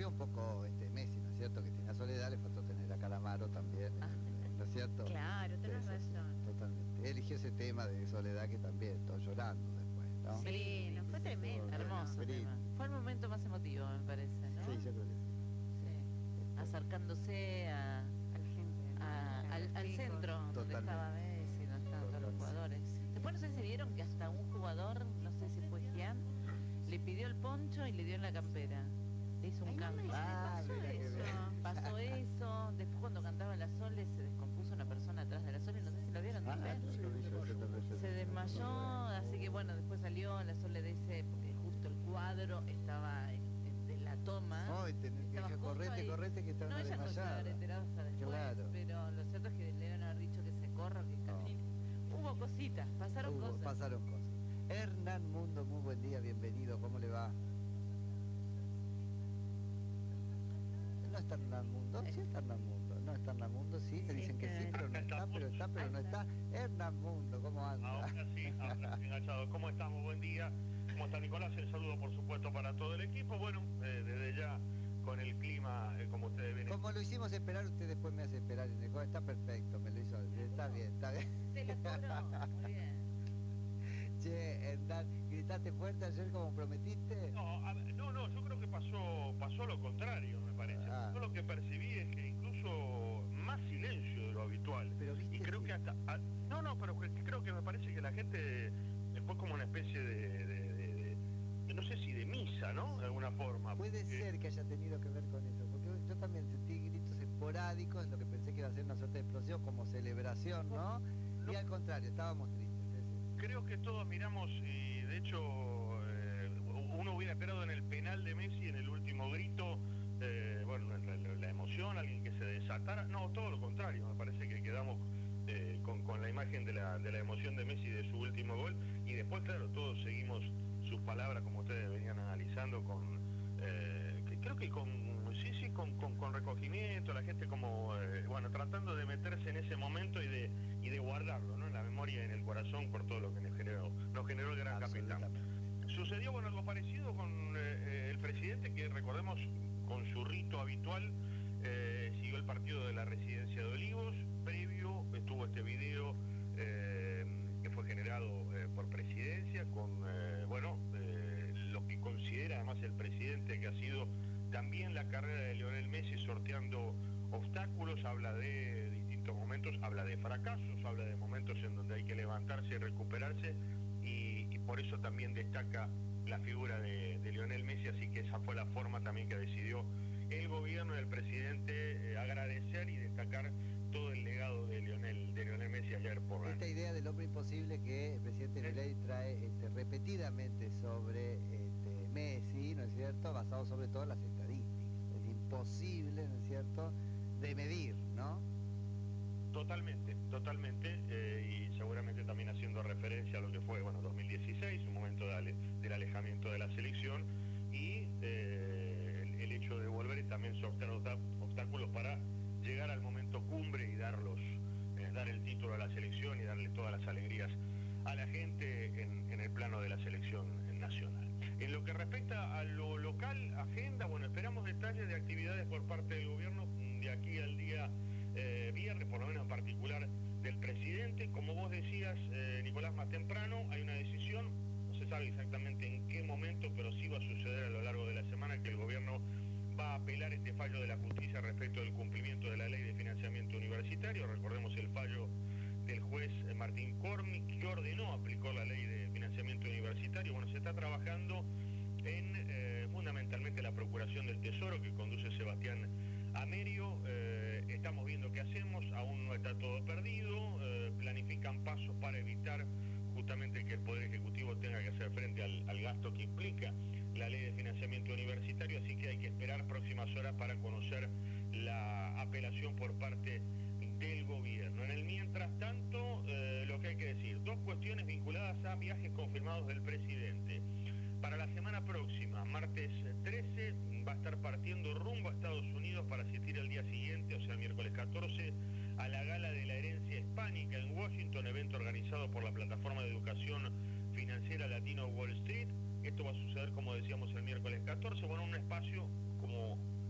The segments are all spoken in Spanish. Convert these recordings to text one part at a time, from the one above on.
rompió un poco Messi, ¿no es cierto? Que tenía Soledad, le faltó tener a Calamaro también, ¿no es cierto? Claro, tenés razón. Totalmente. Él eligió ese tema de Soledad que también, todo llorando después, ¿no? Sí, no fue tremendo. Hermoso tema. Fue el momento más emotivo, me parece, ¿no? Sí, yo creo que sí. Acercándose al centro, donde estaba Messi, donde estaban todos los jugadores. Después no sé si vieron que hasta un jugador, no sé si fue Gian, le pidió el poncho y le dio en la campera. Le hizo un canto. Pasó eso. Después cuando cantaba la Sole se descompuso una persona atrás de la Sole, no sé si lo vieron también. Se desmayó, así que bueno, después salió la Sole de ese, porque justo el cuadro estaba de la toma. No, y dije, correte, que estaba desmayada. No, ella no se habrá enterado hasta después, claro. Pero lo cierto es que le deben haber dicho que se corra, que camine. Hubo cositas, pasaron cosas. Hernán Mundo, muy buen día, bienvenido, ¿cómo le va? No está Hernán Mundo, sí está Hernán Mundo, no está Hernán Mundo, sí, me dicen que sí, pero no está, pero no está. Hernán Mundo, ¿cómo anda? Ahora sí, enganchado. ¿Cómo estamos? Buen día. ¿Cómo está Nicolás? El saludo, por supuesto, para todo el equipo. Bueno, desde ya, con el clima, como ustedes ven. Como lo hicimos esperar, usted después me hace esperar en el... Está perfecto, me lo hizo, está bien. Se lo cobró, muy bien. Che, Hernán, ¿gritaste fuerte ayer como prometiste? No, yo creo que pasó lo contrario, me parece. Yo lo que percibí es que incluso más silencio de lo habitual. Pero viste, y creo que hasta... pero creo que me parece que la gente fue como una especie de no sé si de misa, ¿no? De alguna forma. Puede ser que haya tenido que ver con eso, porque yo también sentí gritos esporádicos, lo que pensé que iba a ser una suerte de explosión como celebración, ¿no? Y al contrario, estábamos tristes. Creo que todos miramos y de hecho uno hubiera esperado en el penal de Messi, en el último grito, la emoción, alguien que se desatara. No, todo lo contrario, me parece que quedamos con la imagen de la emoción de Messi de su último gol y después, claro, todos seguimos sus palabras como ustedes venían analizando creo que con recogimiento, la gente como tratando de meterse en ese momento y de guardarlo, ¿no? En la memoria y en el corazón por todo lo que nos generó el gran capitán. Sucedió algo parecido con el presidente, que recordemos con su rito habitual siguió el partido de la Residencia de Olivos. Previo estuvo este video que fue generado por Presidencia con lo que considera además el presidente que ha sido también la carrera de Lionel Messi, sorteando obstáculos. Habla de distintos momentos, habla de fracasos, habla de momentos en donde hay que levantarse y recuperarse, y por eso también destaca la figura de Lionel Messi, así que esa fue la forma también que decidió el gobierno del presidente agradecer y destacar todo el legado de Lionel Messi ayer por la... Esta idea del hombre imposible que el presidente Milei trae repetidamente sobre Messi, ¿no es cierto?, basado sobre todo en las estadísticas. Es imposible, ¿no es cierto?, de medir, ¿no? Totalmente, y seguramente también haciendo referencia a lo que fue, 2016, un momento del alejamiento de la selección, y el hecho de volver y también sortear obstáculos para llegar al momento cumbre y dar el título a la selección y darle todas las alegrías a la gente en el plano de la selección nacional. En lo que respecta a lo local, agenda, esperamos detalles de actividades por parte del gobierno de aquí al día viernes, por lo menos en particular del presidente. Como vos decías, Nicolás, más temprano hay una decisión, no se sabe exactamente en qué momento, pero sí va a suceder a lo largo de la semana que el gobierno va a apelar este fallo de la justicia respecto del cumplimiento de la ley de financiamiento universitario. Recordemos el fallo del juez Martín Cormick, que ordenó aplicar la ley de financiamiento universitario. Se está trabajando en fundamentalmente la procuración del Tesoro que conduce Sebastián Amerio. Estamos viendo qué hacemos, aún no está todo perdido, planifican pasos para evitar justamente que el Poder Ejecutivo tenga que hacer frente al gasto que implica la ley de financiamiento universitario, así que hay que esperar próximas horas para conocer la apelación por parte del gobierno. En el mientras tanto, lo que hay que decir, dos cuestiones vinculadas a viajes confirmados del presidente. Para la semana próxima, martes 13, va a estar partiendo rumbo a Estados Unidos para asistir al día siguiente, o sea, el miércoles 14, a la Gala de la Herencia Hispánica en Washington, evento organizado por la Plataforma de Educación Financiera Latino Wall Street. Esto va a suceder, como decíamos, el miércoles 14, un espacio como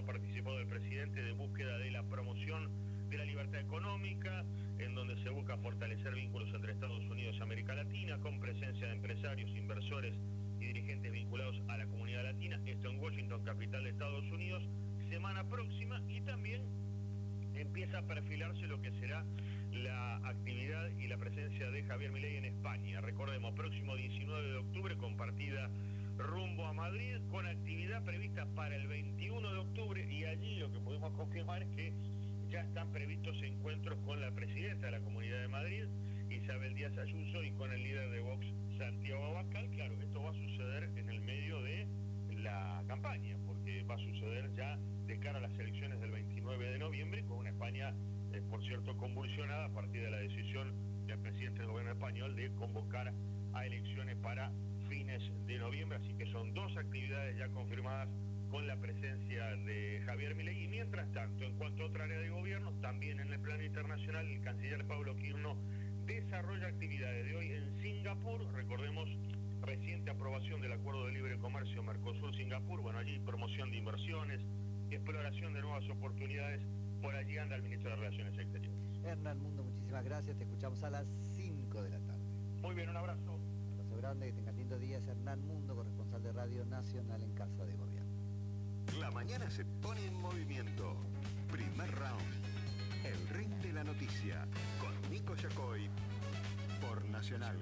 ha participado el presidente de búsqueda de la promoción de la libertad económica, en donde se busca fortalecer vínculos entre Estados Unidos y América Latina, con presencia de empresarios, inversores y dirigentes vinculados a la comunidad latina, esto en Washington, capital de Estados Unidos, semana próxima, y también empieza a perfilarse lo que será la actividad y la presencia de Javier Milei en España. Recordemos, próximo 19 de octubre con partida rumbo a Madrid, con actividad prevista para el 21 de octubre, y allí lo que podemos confirmar es que ya están previstos encuentros con la presidenta de la Comunidad de Madrid, Isabel Díaz Ayuso, y con el líder de Vox, Santiago Abascal. Claro, esto va a suceder en el medio de la campaña, porque va a suceder ya de cara a las elecciones del 29 de noviembre, con una España, por cierto, convulsionada a partir de la decisión del presidente del gobierno español de convocar a elecciones para fines de noviembre. Así que son dos actividades ya confirmadas con la presencia de Javier Milei. Y mientras tanto, en cuanto a otra área de gobierno, también en el plano internacional, el canciller Pablo Quirno desarrolla actividades de hoy en Singapur. Recordemos, reciente aprobación del Acuerdo de Libre Comercio Mercosur-Singapur. Bueno, allí promoción de inversiones, exploración de nuevas oportunidades. Por allí anda el ministro de Relaciones Exteriores. Hernán Mundo, muchísimas gracias. Te escuchamos a las 5 de la tarde. Muy bien, un abrazo. Un abrazo grande, que tengan lindo día. Es Hernán Mundo, corresponsal de Radio Nacional en Casa de Gobierno. La mañana se pone en movimiento. Primer round. El ring de la noticia. Con Nico Yacoy. Por Nacional.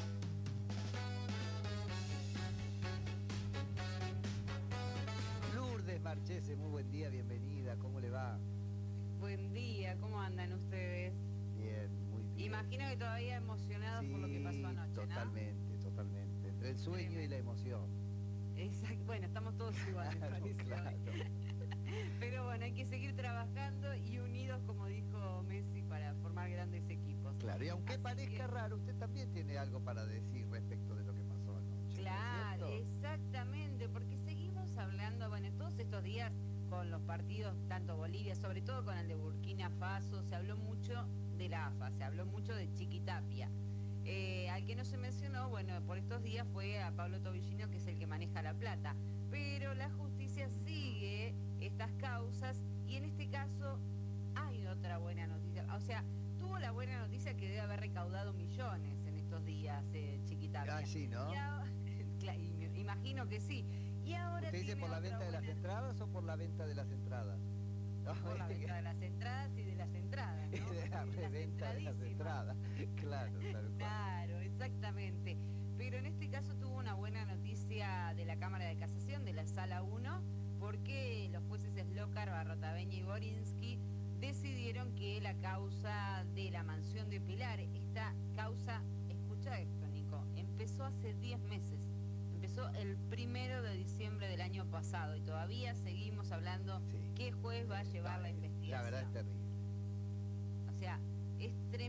Lourdes Marchese, muy buen día, bienvenida. ¿Cómo le va? Buen día, ¿cómo andan ustedes? Bien, muy bien. Imagino que todavía emocionados por lo que pasó anoche, totalmente, totalmente. Entre el sueño y la emoción. Exacto, bueno, estamos todos iguales, parece. Claro. Pero bueno, hay que seguir trabajando y unidos, como dijo Messi, para formar grandes equipos. Claro, y aunque Así parezca que, raro, usted también tiene algo para decir respecto de lo que pasó anoche. claro, ¿no es cierto? exactamente, porque seguimos hablando, bueno, todos estos días con los partidos, tanto Bolivia, sobre todo con el de Burkina Faso, se habló mucho de la AFA, se habló mucho de Chiquitapia. Al que no se mencionó, bueno, por estos días fue a Pablo Tobillino, que es el que maneja La Plata. Pero la justicia sigue estas causas y en este caso hay otra buena noticia. O sea, tuvo la buena noticia que debe haber recaudado millones en estos días, Chiquitapia. Ah, sí, ¿no? Imagino que sí. Y ahora ¿Usted dice tiene por la otra venta de las buena- entradas o por la venta de las entradas? Por la venta de las entradas y de las entradas, ¿no? De la Y las reventa de las entradísimas. entradas. Claro, tal cual. Claro, exactamente. Pero en este caso tuvo una buena noticia de la Cámara de Casación, de la Sala 1, porque los jueces Slokar, Barrotaveña y Borinsky decidieron que la causa de la mansión de Pilar, esta causa, escucha esto, Nico, empezó hace 10 meses. Empezó el 1 de diciembre del año pasado y todavía seguimos hablando Sí. qué juez va a llevar la investigación. La verdad es terrible. O sea, es tremendo.